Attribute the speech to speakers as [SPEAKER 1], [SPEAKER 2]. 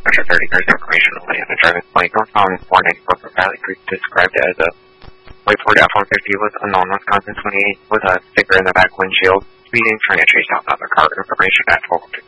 [SPEAKER 1] Pressure 30, there's information only on the driving plate. Northbound 494 for Valley Creek described as a white Ford F-150 with unknown Wisconsin 28 with a sticker in the back windshield. Speeding, trying to chase down another car. Information at 12:50.